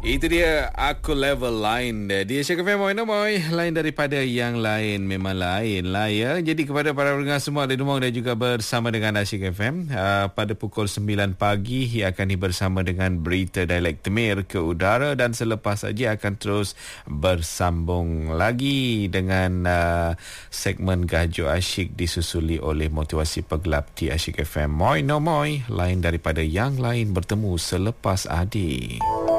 Itu dia Aku Level Lain di Asyik FM. Moy lain daripada yang lain. Memang lain lah ya. Jadi kepada para pendengar semua di rumah dan juga bersama dengan Asyik FM, pada pukul 9 pagi ia akan bersama dengan Berita Dialek Temir ke udara, dan selepas saja akan terus bersambung lagi dengan segmen Gajo Asyik disusuli oleh Motivasi Pegelap di Asyik FM. Moy lain daripada yang lain, bertemu selepas Adi.